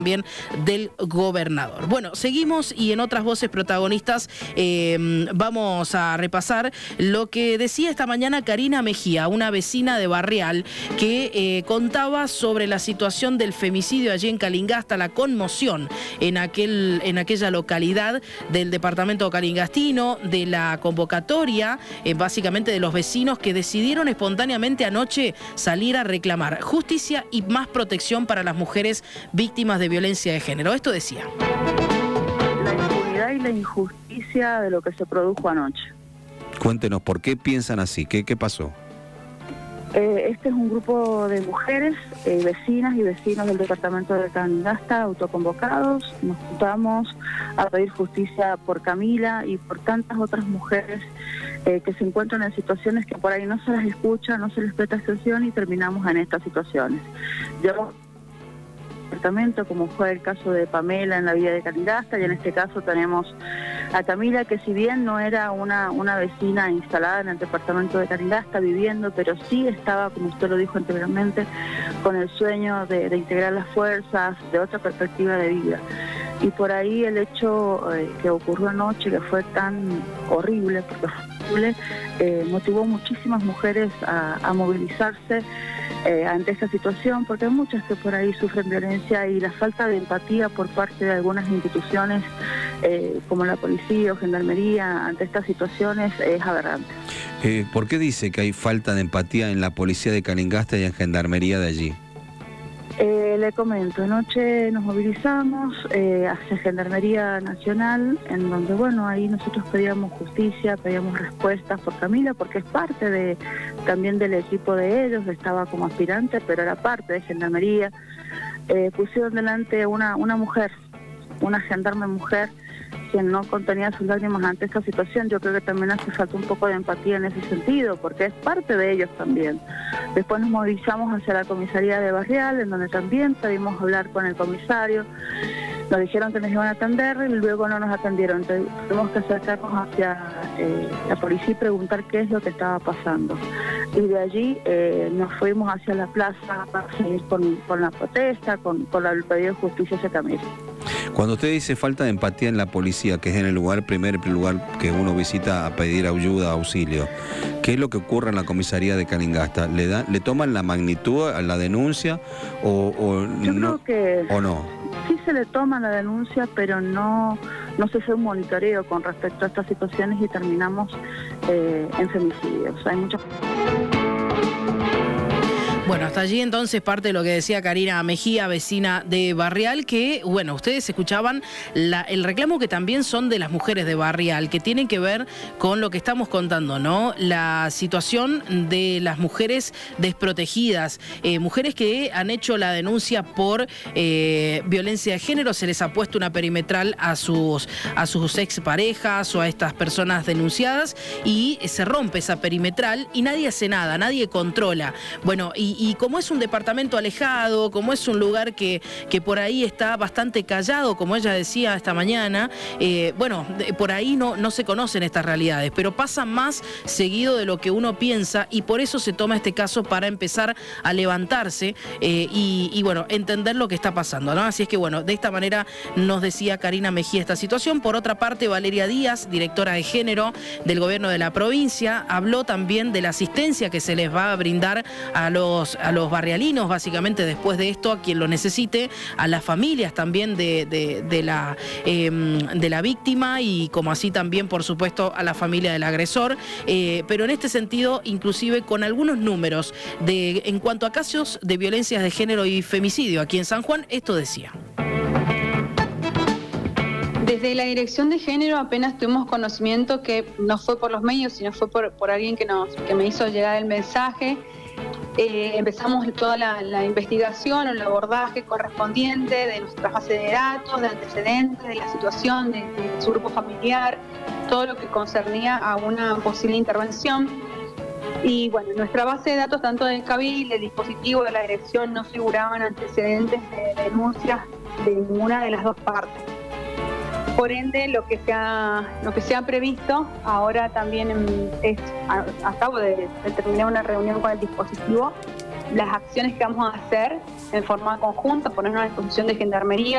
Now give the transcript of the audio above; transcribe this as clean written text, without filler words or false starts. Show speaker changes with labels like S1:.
S1: también del gobernador. Bueno, seguimos y en otras voces protagonistas vamos a repasar lo que decía esta mañana Karina Mejía, una vecina de Barrial, que contaba sobre la situación del femicidio allí en Calingasta, la conmoción en aquella localidad del departamento calingastino, de la convocatoria, básicamente de los vecinos que decidieron espontáneamente anoche salir a reclamar justicia y más protección para las mujeres víctimas de violencia de género. Esto decía.
S2: La impunidad y la injusticia de lo que se produjo anoche.
S3: Cuéntenos, ¿por qué piensan así? ¿Qué pasó?
S2: Este es un grupo de mujeres, vecinas y vecinos del departamento de Calingasta, autoconvocados. Nos juntamos a pedir justicia por Camila y por tantas otras mujeres que se encuentran en situaciones que por ahí no se las escucha, no se les presta atención y terminamos en estas situaciones. Yo departamento, como fue el caso de Pamela en la villa de Calingasta, y en este caso tenemos a Camila, que si bien no era una vecina instalada en el departamento de Calingasta viviendo, pero sí estaba, como usted lo dijo anteriormente, con el sueño de integrar las fuerzas, de otra perspectiva de vida. Y por ahí el hecho que ocurrió anoche, que fue tan horrible, porque fue horrible, motivó muchísimas mujeres a movilizarse ante esta situación, porque hay muchas que por ahí sufren violencia y la falta de empatía por parte de algunas instituciones como la policía o gendarmería ante estas situaciones es aberrante.
S3: ¿Por qué dice que hay falta de empatía en la policía de Calingasta y en gendarmería de allí?
S2: Le comento, anoche nos movilizamos hacia Gendarmería Nacional, en donde, bueno, ahí nosotros pedíamos justicia, pedíamos respuestas por Camila, porque es parte también del equipo de ellos, estaba como aspirante, pero era parte de Gendarmería. Pusieron delante una mujer, una gendarme mujer, quien no contenía sus lágrimas ante esta situación. Yo creo que también hace falta un poco de empatía en ese sentido, porque es parte de ellos también. Después nos movilizamos hacia la comisaría de Barrial, en donde también pedimos hablar con el comisario. Nos dijeron que nos iban a atender y luego no nos atendieron. Entonces, tuvimos que acercarnos hacia la policía y preguntar qué es lo que estaba pasando. Y de allí nos fuimos hacia la plaza para seguir con la protesta, con el pedido de justicia hacia Camila.
S3: Cuando usted dice falta de empatía en la policía, que es en el primer lugar que uno visita a pedir ayuda, auxilio, ¿qué es lo que ocurre en la comisaría de Calingasta? ¿Le toman la magnitud a la denuncia o
S2: Yo
S3: no?
S2: Creo que
S3: ¿O no?
S2: Sí se le toma la denuncia, pero no se hace un monitoreo con respecto a estas situaciones y terminamos en femicidios. Hay muchas...
S1: Bueno, hasta allí entonces parte de lo que decía Karina Mejía, vecina de Barrial, que, bueno, ustedes escuchaban el reclamo que también son de las mujeres de Barrial, que tienen que ver con lo que estamos contando, ¿no? La situación de las mujeres desprotegidas, mujeres que han hecho la denuncia por violencia de género, se les ha puesto una perimetral a sus exparejas o a estas personas denunciadas y se rompe esa perimetral y nadie hace nada, nadie controla. Bueno, y como es un departamento alejado, como es un lugar que por ahí está bastante callado, como ella decía esta mañana, bueno, por ahí no se conocen estas realidades, pero pasan más seguido de lo que uno piensa y por eso se toma este caso para empezar a levantarse y bueno, entender lo que está pasando, ¿no? Así es que bueno, de esta manera nos decía Karina Mejía esta situación. Por otra parte, Valeria Díaz, directora de género del gobierno de la provincia, habló también de la asistencia que se les va a brindar a los barrialinos, básicamente después de esto, a quien lo necesite, a las familias también de la víctima y como así también, por supuesto, a la familia del agresor, pero en este sentido, inclusive con algunos números en cuanto a casos de violencias de género y femicidio aquí en San Juan, esto decía.
S4: Desde la Dirección de Género apenas tuvimos conocimiento, que no fue por los medios, sino fue por alguien que me hizo llegar el mensaje. Empezamos toda la investigación o el abordaje correspondiente de nuestra base de datos, de antecedentes, de la situación de su grupo familiar, todo lo que concernía a una posible intervención. Y bueno, en nuestra base de datos, tanto del CABIL, del dispositivo de la dirección, no figuraban antecedentes de denuncias de ninguna de las dos partes. Por ende, lo que se ha previsto ahora también acabo de terminar una reunión con el dispositivo las acciones que vamos a hacer en forma conjunta, ponernos a disposición de Gendarmería,